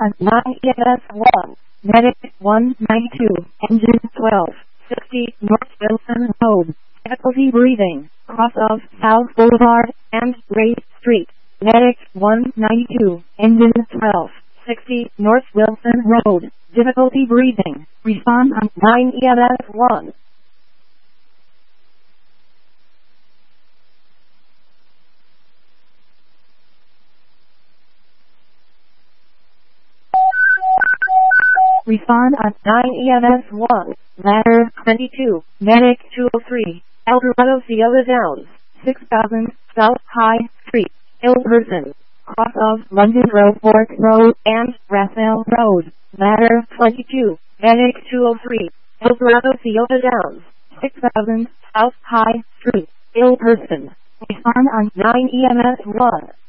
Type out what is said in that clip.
on 9 EMS 1, Medic 192, Engine 1260, North Wilson Road, difficulty breathing, cross of South Boulevard and Ray Street. Medic 192, Engine 1260, North Wilson Road, difficulty breathing, respond on 9 EMS 1. Respond on 9 EMS 1, Ladder 22, Medic 203, Eldorado Cielo Downs, 6000 South High Street, ill person, cross of London Road, Fort Road, and Rathmel Road. Ladder 22, Medic 203, Eldorado Cielo Downs, 6000 South High Street, ill person. Respond on 9 EMS 1.